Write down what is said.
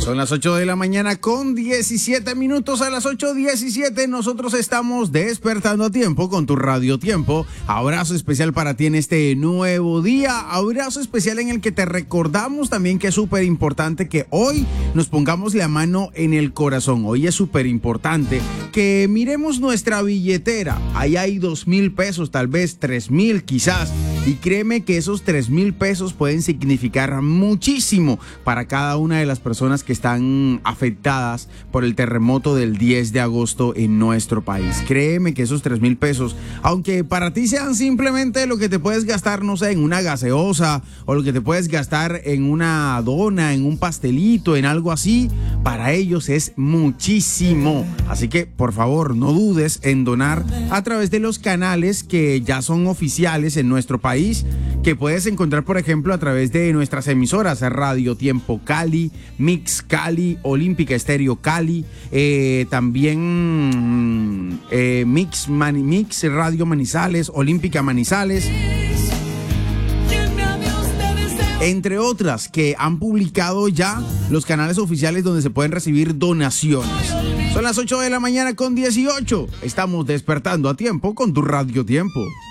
Son las 8 de la mañana con 17 minutos. A las 8:17 nosotros estamos despertando a tiempo con tu Radio Tiempo. Abrazo especial para ti en este nuevo día. Abrazo especial en el que te recordamos también que es súper importante que hoy nos pongamos la mano en el corazón. Hoy es súper importante que miremos nuestra billetera. Ahí hay 2,000 pesos, tal vez 3,000 quizás. Y créeme que esos 3,000 pesos pueden significar muchísimo para cada una de las personas que están afectadas por el terremoto del 10 de agosto en nuestro país. Créeme que esos 3,000 pesos, aunque para ti sean simplemente lo que te puedes gastar, no sé, en una gaseosa o lo que te puedes gastar en una dona, en un pastelito, en algo así, para ellos es muchísimo. Así que, por favor, no dudes en donar a través de los canales que ya son oficiales en nuestro país, que puedes encontrar, por ejemplo, a través de nuestras emisoras Radio Tiempo Cali, Mix Cali, Olímpica Estéreo Cali, también Mix Radio Manizales, Olímpica Manizales, entre otras que han publicado ya los canales oficiales donde se pueden recibir donaciones. Son las 8 de la mañana con 18. Estamos despertando a tiempo con tu Radio Tiempo.